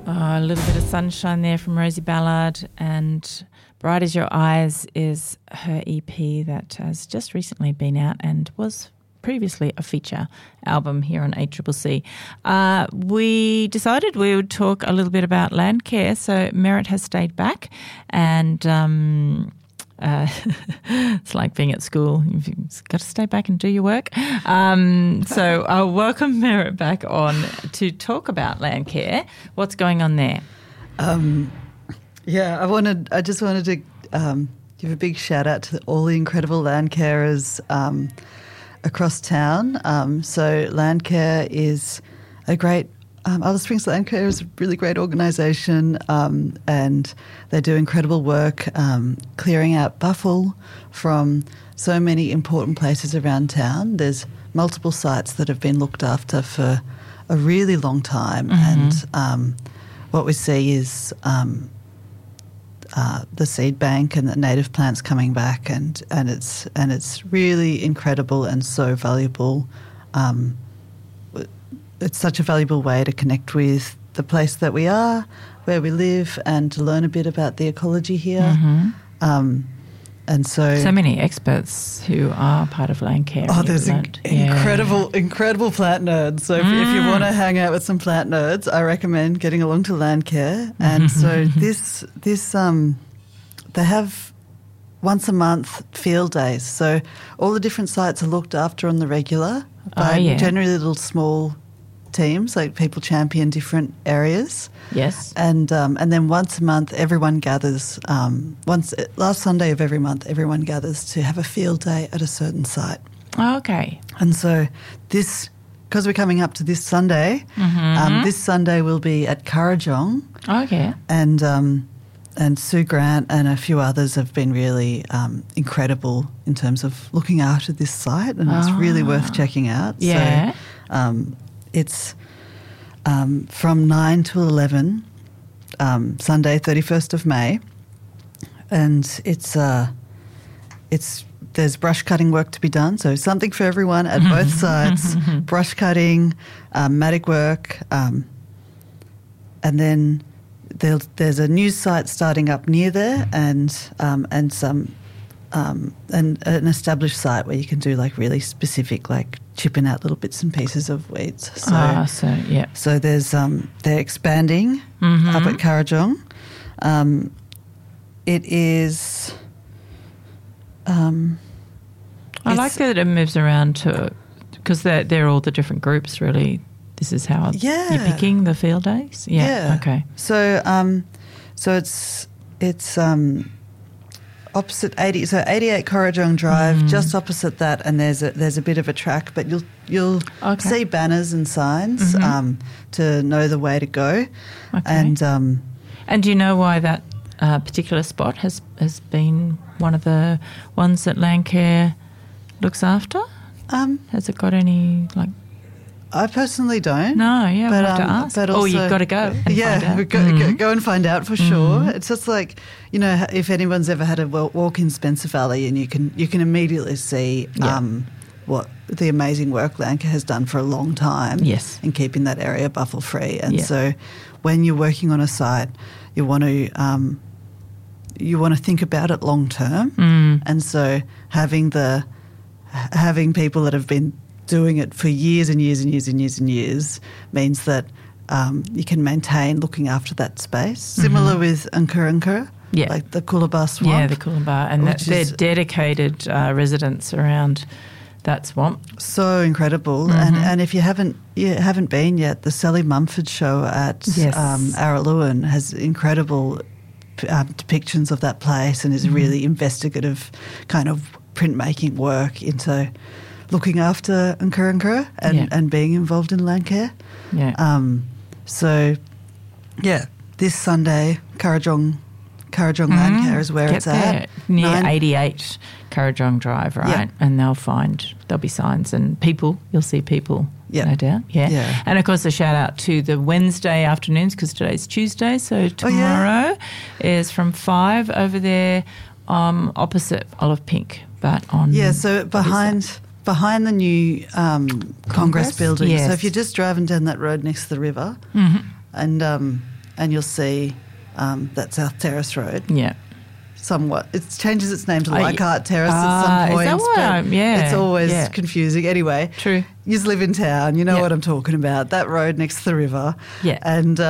A little bit of sunshine there from Rosie Ballard, and Bright As Your Eyes is her EP that has just recently been out and was previously a feature album here on ACCC. We decided we would talk a little bit about Landcare, so Merritt has stayed back, and it's like being at school. You've got to stay back and do your work. So I'll welcome Merritt back on to talk about Landcare. What's going on there? I just wanted to give a big shout out to all the incredible Landcarers across town. So Landcare is a great Alice Springs Landcare is a really great organisation, and they do incredible work clearing out buffel from so many important places around town. There's multiple sites that have been looked after for a really long time, and what we see is the seed bank and the native plants coming back, and it's really incredible and so valuable. It's such a valuable way to connect with the place that we are, where we live, and to learn a bit about the ecology here. And so many experts who are part of Landcare. Oh, there's incredible plant nerds. So if you want to hang out with some plant nerds, I recommend getting along to Landcare. And so this they have once a month field days. So all the different sites are looked after on the regular by generally little small teams, like people champion different areas. Yes. And then once a month, everyone gathers. Last Sunday of every month, everyone gathers to have a field day at a certain site. Oh, okay. And so because we're coming up to this Sunday, this Sunday will be at Kurrajong. Okay. And Sue Grant and a few others have been really incredible in terms of looking after this site, and it's really worth checking out. Yeah. So it's from 9 to 11, Sunday, 31st of May, and there's brush cutting work to be done, so something for everyone at both sites, brush cutting, matting work, and then there's a new site starting up near there, and some and an established site where you can do like really specific, like chipping out little bits and pieces of weeds. So there's they're expanding up at Kurrajong. It is. I like that it moves around to, because they're all the different groups really. This is how you're picking the field days? Yeah. Okay. So it's opposite 88 Kurrajong Drive, just opposite that, and there's a bit of a track, but you'll see banners and signs to know the way to go. Okay. And do you know why that particular spot has been one of the ones that Landcare looks after? Has it got any like? I personally don't. No, yeah, we'll have to ask. But also, you've got to go and find out. Go and find out for sure. It's just like, if anyone's ever had a walk in Spencer Valley, and you can immediately see what the amazing work Landcare has done for a long time in keeping that area buffel free. And so when you're working on a site, you want to think about it long term. And so having people that have been doing it for years and years and years and years and years means that you can maintain looking after that space. Similar with Unkur, like the Coolabah Swamp. Yeah, the Coolabah, and they're dedicated residents around that swamp. So incredible. And if you haven't been yet, the Sally Mumford show at Araluen has incredible depictions of that place, and is really investigative kind of printmaking work into looking after Unkur and being involved in Landcare. This Sunday, Kurrajong Landcare is where it's at. Near 88 Kurrajong Drive, right? And there'll be signs and people. You'll see people, no doubt. Yeah. And, of course, a shout-out to the Wednesday afternoons, because today's Tuesday, so tomorrow is from 5 over there opposite Olive Pink, but on... Yeah, so behind the new Congress building. Yes. So if you're just driving down that road next to the river, and and you'll see that South Terrace Road. Yeah. Somewhat. It changes its name to Leichhardt Terrace at some point. Is that why? It's always confusing. Anyway, true. You just live in town. You know what I'm talking about. That road next to the river. Yeah.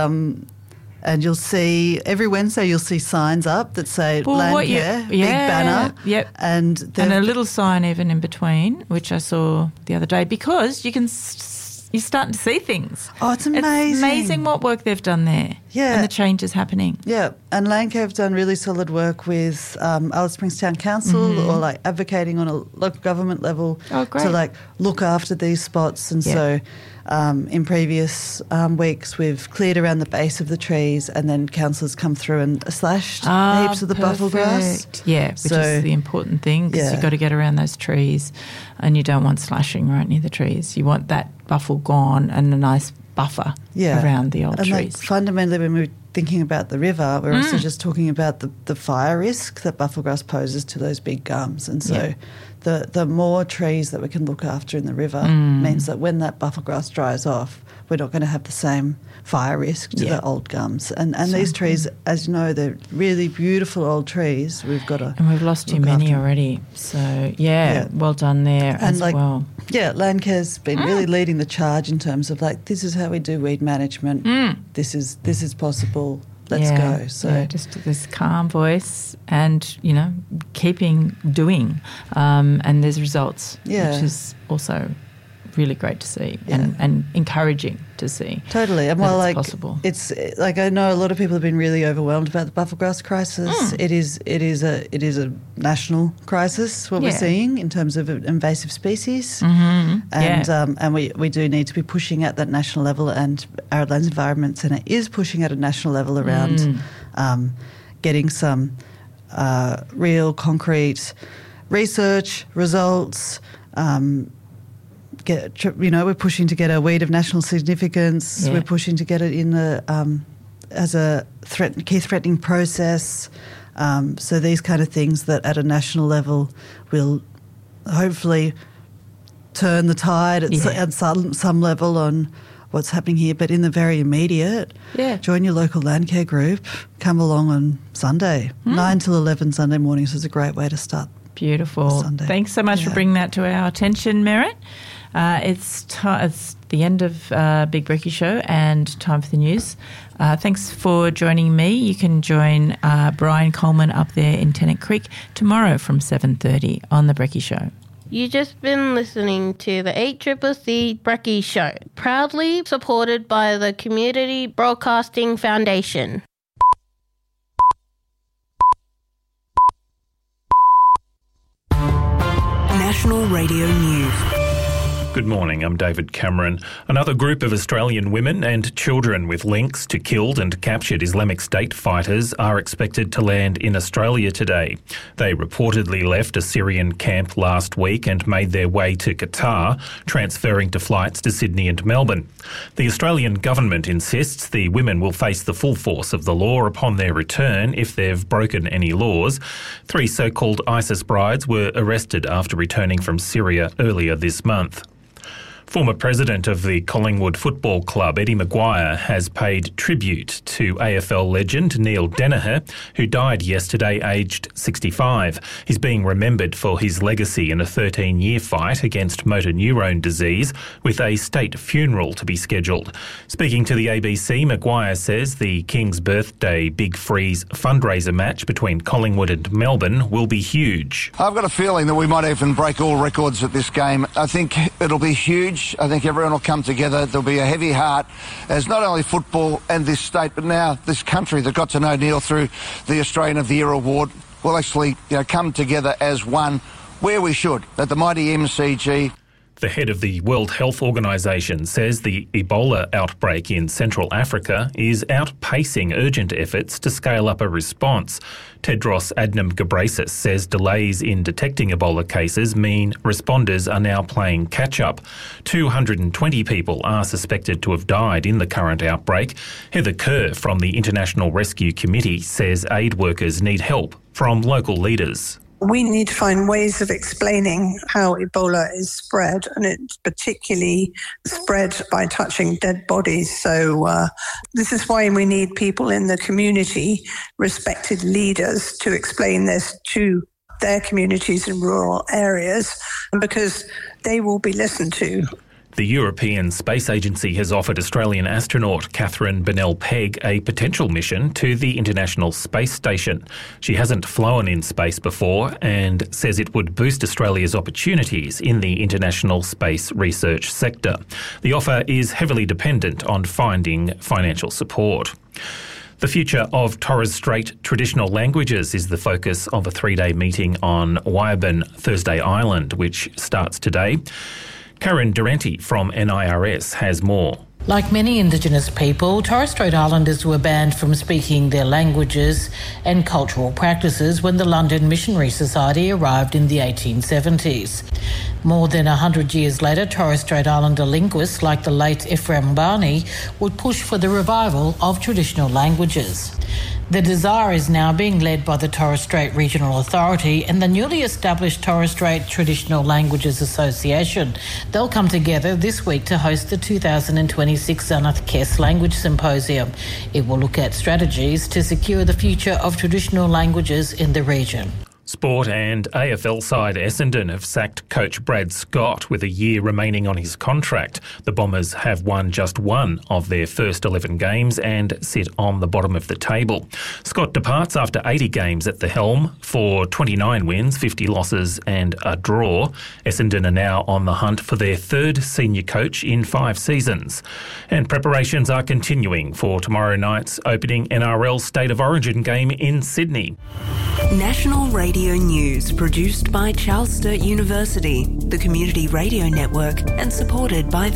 And you'll see, every Wednesday you'll see signs up that say Landcare, big banner. Yep. And a little sign even in between, which I saw the other day, because you can you're starting to see things. Oh, it's amazing. It's amazing what work they've done there. Yeah. And the changes happening. Yeah. And Landcare have done really solid work with Alice Springs Town Council or like advocating on a local government level to like look after these spots. And so in previous weeks we've cleared around the base of the trees, and then councillors come through and slashed heaps of the buffel grass. Yeah, which is the important thing, because you've got to get around those trees, and you don't want slashing right near the trees. You want that buffel gone and a nice buffer around the old trees. Like, fundamentally, when we're thinking about the river, we're also just talking about the fire risk that buffel grass poses to those big gums. And so the more trees that we can look after in the river means that when that buffel grass dries off, we're not going to have the same fire risk to the old gums. And these trees, as you know, they're really beautiful old trees. We've lost too many already. So, well done there as well. Yeah, Landcare's been really leading the charge in terms of like, this is how we do weed management. This is possible. Let's go. So just this calm voice and, keeping doing. And there's results, which is also really great to see and encouraging to see. Totally. And it's possible. It's like, I know a lot of people have been really overwhelmed about the buffel grass crisis. It is a national crisis, what we're seeing in terms of invasive species. And we do need to be pushing at that national level, and Arid Lands Environment Centre is pushing at a national level around getting some real concrete research results. We're pushing to get a weed of national significance. Yeah. We're pushing to get it in as a key threatening process. So these kind of things that at a national level will hopefully turn the tide at some level on what's happening here. But in the very immediate, join your local Landcare group. Come along on Sunday, 9 till 11 Sunday mornings is a great way to start. Beautiful. Thanks so much for bringing that to our attention, Merritt. It's the end of Big Brekkie Show and time for the news. Thanks for joining me. You can join Brian Coleman up there in Tennant Creek tomorrow from 7:30 on The Brekkie Show. You've just been listening to the 8CCC Brekkie Show, proudly supported by the Community Broadcasting Foundation. National Radio News. Good morning, I'm David Cameron. Another group of Australian women and children with links to killed and captured Islamic State fighters are expected to land in Australia today. They reportedly left a Syrian camp last week and made their way to Qatar, transferring to flights to Sydney and Melbourne. The Australian government insists the women will face the full force of the law upon their return if they've broken any laws. 3 so-called ISIS brides were arrested after returning from Syria earlier this month. Former president of the Collingwood Football Club, Eddie Maguire, has paid tribute to AFL legend Neil Daniher, who died yesterday aged 65. He's being remembered for his legacy in a 13-year fight against motor neurone disease, with a state funeral to be scheduled. Speaking to the ABC, Maguire says the King's Birthday Big Freeze fundraiser match between Collingwood and Melbourne will be huge. I've got a feeling that we might even break all records at this game. I think it'll be huge. I think everyone will come together. There'll be a heavy heart as not only football and this state, but now this country that got to know Neil through the Australian of the Year award will actually come together as one, where we should, at the mighty MCG. The head of the World Health Organization says the Ebola outbreak in Central Africa is outpacing urgent efforts to scale up a response. Tedros Adhanom Ghebreyesus says delays in detecting Ebola cases mean responders are now playing catch-up. 220 people are suspected to have died in the current outbreak. Heather Kerr from the International Rescue Committee says aid workers need help from local leaders. We need to find ways of explaining how Ebola is spread, and it's particularly spread by touching dead bodies. So this is why we need people in the community, respected leaders, to explain this to their communities in rural areas, because they will be listened to. The European Space Agency has offered Australian astronaut Catherine Bennell-Pegg a potential mission to the International Space Station. She hasn't flown in space before and says it would boost Australia's opportunities in the international space research sector. The offer is heavily dependent on finding financial support. The future of Torres Strait traditional languages is the focus of a 3-day meeting on Wayaban Thursday Island, which starts today. Karen Durante from NIRS has more. Like many Indigenous people, Torres Strait Islanders were banned from speaking their languages and cultural practices when the London Missionary Society arrived in the 1870s. More than 100 years later, Torres Strait Islander linguists like the late Ephraim Barney would push for the revival of traditional languages. The desire is now being led by the Torres Strait Regional Authority and the newly established Torres Strait Traditional Languages Association. They'll come together this week to host the 2026 Zanath Kes Language Symposium. It will look at strategies to secure the future of traditional languages in the region. Sport and AFL side Essendon have sacked coach Brad Scott with a year remaining on his contract. The Bombers have won just one of their first 11 games and sit on the bottom of the table. Scott departs after 80 games at the helm for 29 wins, 50 losses and a draw. Essendon are now on the hunt for their third senior coach in 5 seasons. And preparations are continuing for tomorrow night's opening NRL State of Origin game in Sydney. National Radio News, produced by Charles Sturt University, the Community Radio Network, and supported by